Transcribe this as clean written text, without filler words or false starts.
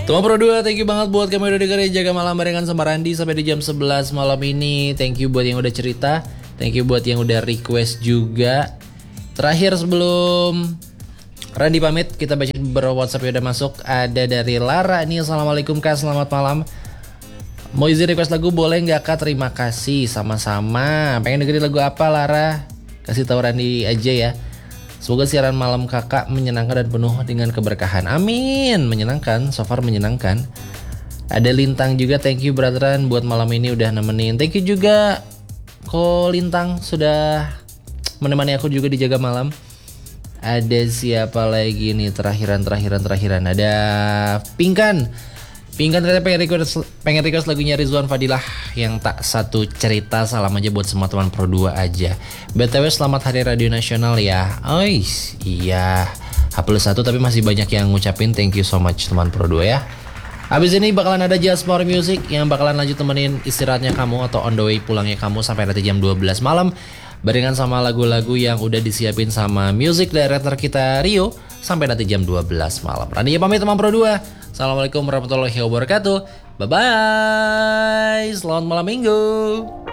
Teman Pro 2, thank you banget buat kamu yang udah dengerin Jaga Malam barengan sama Randi sampai di jam 11 malam ini. Thank you buat yang udah cerita, thank you buat yang udah request juga. Terakhir sebelum Randi pamit, kita baca beberapa WhatsApp yang udah masuk. Ada dari Lara nih, assalamualaikum Kak, selamat malam. Mau izin request lagu boleh nggak Kak? Terima kasih, sama-sama. Pengen dengerin lagu apa Lara? Kasih tahu Randi aja ya. Semoga siaran malam kakak menyenangkan dan penuh dengan keberkahan. Amin. Menyenangkan, so far menyenangkan. Ada Lintang juga, thank you brother buat malam ini udah nemenin. Thank you juga Ko Lintang sudah menemani aku juga di Jaga Malam. Ada siapa lagi nih terakhiran. Ada Pingkan katanya pengen request lagunya Rizwan Fadilah yang tak satu cerita. Salam aja buat semua teman Pro 2 aja. BTW selamat Hari Radio Nasional ya. Iya H+1 tapi masih banyak yang ngucapin. Thank you so much teman Pro 2 ya. Abis ini bakalan ada Just More Music yang bakalan lanjut temenin istirahatnya kamu atau on the way pulangnya kamu sampai nanti jam 12 malam. Barengan sama lagu-lagu yang udah disiapin sama music director kita Rio sampai nanti jam 12 malam. Rani pamit teman Pro 2. Assalamualaikum warahmatullahi wabarakatuh. Bye-bye. Selamat malam minggu.